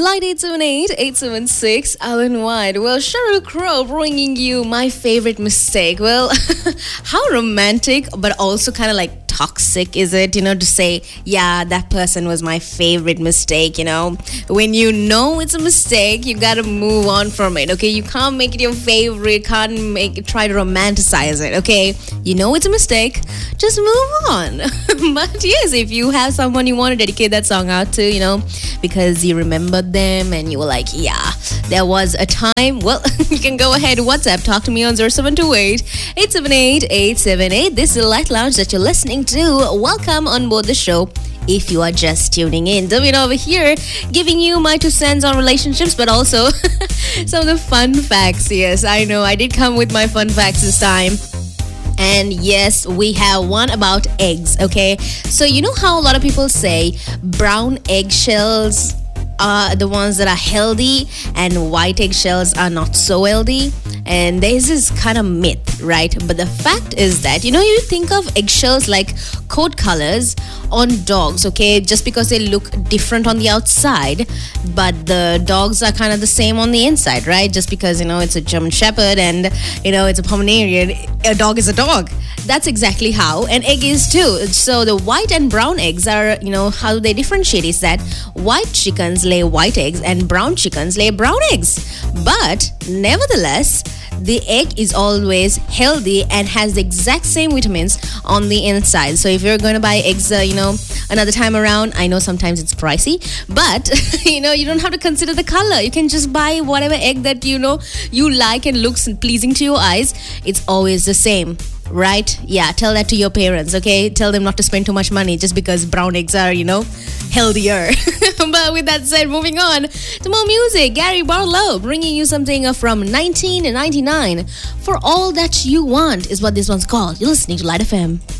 Light 878-876, Alan White. Well, Sheryl Crow bringing you my favorite mistake. Well, how romantic, but also kind of like toxic is it, to say, yeah, that person was my favorite mistake, When you know it's a mistake, you gotta move on from it, okay? You can't make it your favorite, try to romanticize it, okay? You know it's a mistake, just move on. But yes, if you have someone you want to dedicate that song out to, because you remembered them and you were like, yeah, there was a time, well, you can go ahead, WhatsApp, talk to me on 0728-878-878. This is Light Lounge that you're listening to. Welcome on board the show. If you are just tuning in, Davina over here giving you my 2 cents on relationships, but also some of the fun facts. Yes, I know I did come with my fun facts this time. And yes, we have one about eggs, okay? So you know how a lot of people say brown eggshells are the ones that are healthy and white eggshells are not so healthy? And there's this kind of myth, right? But the fact is that, you think of eggshells like coat colors on dogs, okay? Just because they look different on the outside, but the dogs are kind of the same on the inside, right? Just because, it's a German Shepherd and, it's a Pomeranian, a dog is a dog. That's exactly how an egg is too. So the white and brown eggs are, how they differentiate is that white chickens lay white eggs and brown chickens lay brown eggs. But nevertheless, the egg is always healthy and has the exact same vitamins on the inside. So if you're going to buy eggs, another time around, I know sometimes it's pricey, but, you don't have to consider the color. You can just buy whatever egg that, you like and looks pleasing to your eyes. It's always the same. Right? Yeah, tell that to your parents, okay? Tell them not to spend too much money just because brown eggs are, healthier. But with that said, moving on to more music. Gary Barlow bringing you something from 1999. For All That You Want is what this one's called. You're listening to Light FM.